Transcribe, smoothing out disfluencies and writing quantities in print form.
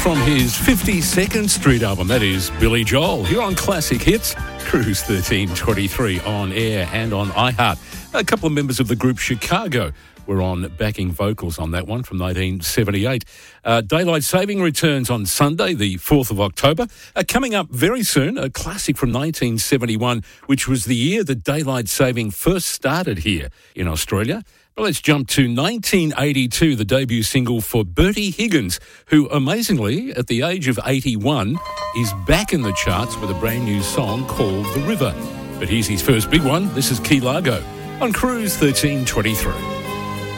from his 52nd Street album. That is Billy Joel. Here on Classic Hits, Cruise 1323 on air and on iHeart. A couple of members of the group Chicago were on backing vocals on that one from 1978. Daylight Saving returns on Sunday, the 4th of October. Coming up very soon, a classic from 1971, which was the year that Daylight Saving first started here in Australia. But let's jump to 1982, the debut single for Bertie Higgins, who amazingly, at the age of 81, is back in the charts with a brand new song called The River. But here's his first big one. This is Key Largo on Cruise 1323.